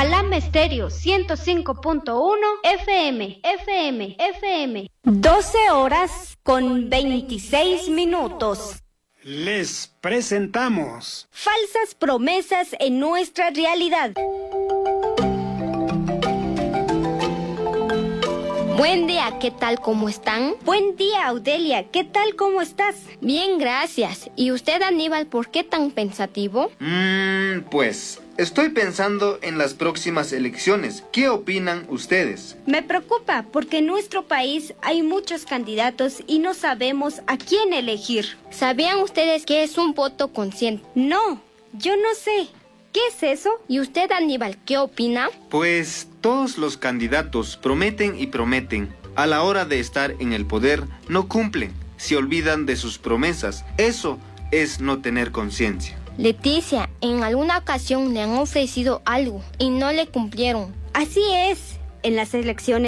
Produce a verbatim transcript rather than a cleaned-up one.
Alama Estéreo ciento cinco punto uno F M, F M, F M. doce horas con veintiséis minutos. Les presentamos Falsas promesas en nuestra realidad. Buen día, ¿qué tal? ¿Cómo están? Buen día, Audelia. ¿Qué tal? ¿Cómo estás? Bien, gracias. ¿Y usted, Aníbal, por qué tan pensativo? Mmm, pues, estoy pensando en las próximas elecciones. ¿Qué opinan ustedes? Me preocupa porque en nuestro país hay muchos candidatos y no sabemos a quién elegir. ¿Sabían ustedes qué es un voto consciente? No, yo no sé. ¿Qué es eso? ¿Y usted, Aníbal, qué opina? Pues todos los candidatos prometen y prometen. A la hora de estar en el poder, no cumplen. Se olvidan de sus promesas. Eso es no tener conciencia. Leticia, en alguna ocasión le han ofrecido algo y no le cumplieron. Así es. En las elecciones